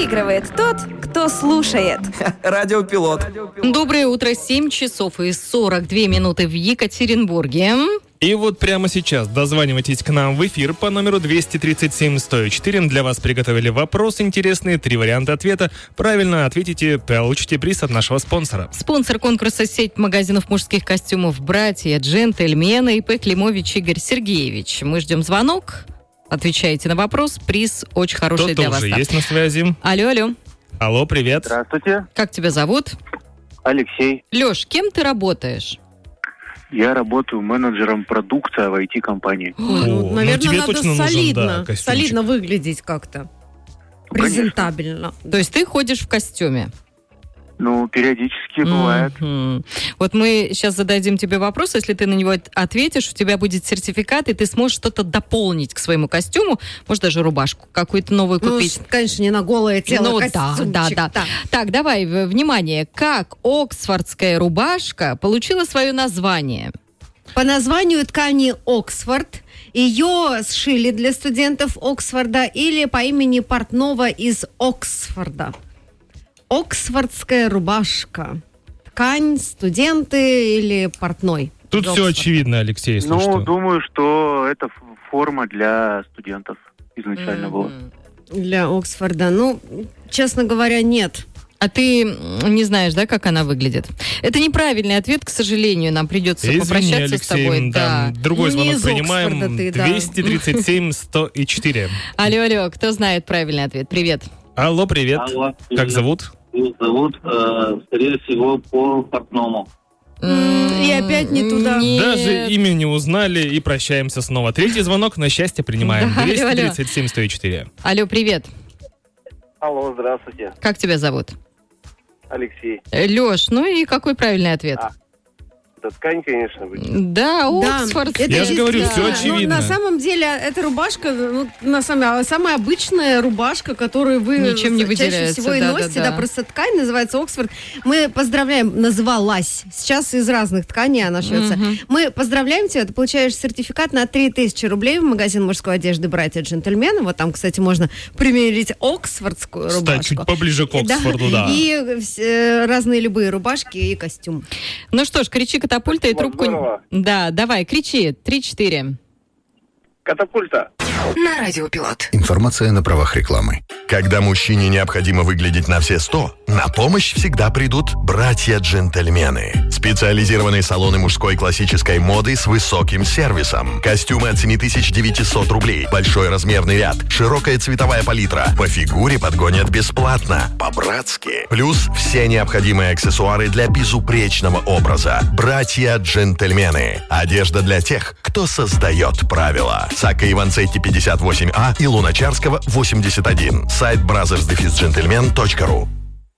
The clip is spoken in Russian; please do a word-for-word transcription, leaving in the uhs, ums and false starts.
Выигрывает тот, кто слушает. Радиопилот. Доброе утро, семь часов и сорок две минуты в Екатеринбурге. И вот прямо сейчас дозванивайтесь к нам в эфир по номеру двести тридцать семь сто четыре. Для вас приготовили вопрос интересный, три варианта ответа. Правильно ответите, получите приз от нашего спонсора. Спонсор конкурса — сеть магазинов мужских костюмов «Братья Джентльмены» и П. Климович Игорь Сергеевич. Мы ждем звонок. Отвечаете на вопрос. Приз очень хороший Кто-то для вас. уже есть на связи. Алло, алло. Алло, привет. Здравствуйте. Как тебя зовут? Алексей. Леш, кем ты работаешь? Я работаю менеджером продукции в ай ти-компании. Ой, ну, О, наверное, ну, тебе надо точно нужен, солидно, да, костюмчик. солидно выглядеть как-то. Презентабельно. То есть ты ходишь в костюме? Ну, периодически бывает. Мгм. Вот мы сейчас зададим тебе вопрос, если ты на него ответишь, у тебя будет сертификат, и ты сможешь что-то дополнить к своему костюму, может, даже рубашку какую-то новую Ну, купить. уж, конечно, не на голое тело Ну, да, костюмчик. да, да. Так. Так, давай, в- внимание. Как оксфордская рубашка получила свое название? По названию ткани Оксфорд. Ее сшили для студентов Оксфорда или по имени портного из Оксфорда. Оксфордская рубашка. Ткань, студенты или портной. Тут из все Оксфорда. очевидно, Алексей, если Ну, что. думаю, что это ф- форма для студентов изначально была. Мгм. Для Оксфорда. Ну, честно говоря, нет. А ты м, не знаешь, да, как она выглядит? Это неправильный ответ, к сожалению. Нам придется Извини, попрощаться Алексей, с тобой. да, другой Ну, не звонок из принимаем. Оксфорда ты, да. двести тридцать семь сто четыре. Алло, алло, кто знает правильный ответ? Привет. Алло, привет. Алло, Как привет. зовут? Меня зовут, э, скорее всего, по портному. М, и опять не туда. Нет. Даже имя не узнали и прощаемся снова. Третий звонок, на счастье принимаем. Да, алло, двести алло. тридцать семь сто четыре. Алло, привет. Алло, здравствуйте. Как тебя зовут? Алексей. Леш, ну и какой правильный ответ? А. Это ткань, конечно, будет. Да, Да, Оксфорд. это Я же говорю, действительно- всё ну, очевидно. на самом деле, эта рубашка, ну, на самом, самая обычная рубашка, которую вы Ничем не чаще выделяется, всего и да, носите. да, Да, да. просто ткань называется Оксфорд. Мы поздравляем, называлась. Сейчас из разных тканей она шьется. Мгм. Мы поздравляем тебя, ты получаешь сертификат на три тысячи рублей в магазин мужской одежды «Братья Джентльмены». Вот там, кстати, можно примерить оксфордскую Стать рубашку. чуть поближе к Оксфорду, да. И э, разные любые рубашки и костюм. Ну что ж, кричи катапульта и трубку... Здорово. Да, давай, кричи. Три-четыре. Катапульта. На Радиопилот. Информация на правах рекламы. Когда мужчине необходимо выглядеть на все сто, на помощь всегда придут братья-джентльмены. Специализированные салоны мужской классической моды с высоким сервисом. Костюмы от семь тысяч девятьсот рублей. Большой размерный ряд. Широкая цветовая палитра. По фигуре подгонят бесплатно. По-братски. Плюс все необходимые аксессуары для безупречного образа. Братья-джентльмены. Одежда для тех, кто создает правила. Сака Иванцетти пятьдесят восемь А и Луначарского восемьдесят один. Сайт бразерс дефис джентльмен точка ру.